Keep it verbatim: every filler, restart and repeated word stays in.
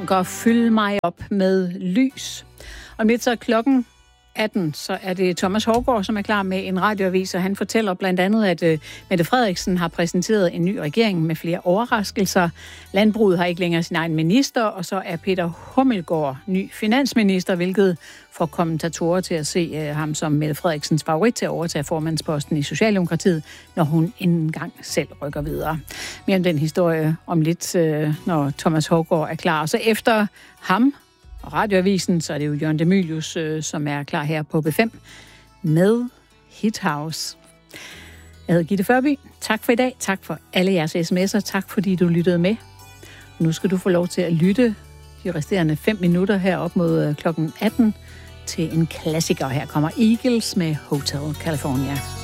Går fylde mig op med lys. Om lidt så er klokken atten, så er det Thomas Haugaard, som er klar med en radioavis, og han fortæller blandt andet, at uh, Mette Frederiksen har præsenteret en ny regering med flere overraskelser. Landbruget har ikke længere sin egen minister, og så er Peter Hummelgaard ny finansminister, hvilket får kommentatorer til at se uh, ham som Mette Frederiksens favorit til at overtage formandsposten i Socialdemokratiet, når hun ikke engang selv rykker videre. Mere om den historie om lidt, uh, når Thomas Haugaard er klar. Og så efter ham og radioavisen, så er det jo Jørgen Demilius, øh, som er klar her på B fem med Hit House. Jeg hedder Gitte Førby. Tak for i dag. Tak for alle jeres sms'er. Tak fordi du lyttede med. Nu skal du få lov til at lytte de resterende fem minutter her op mod klokken atten til en klassiker. Her kommer Eagles med Hotel California.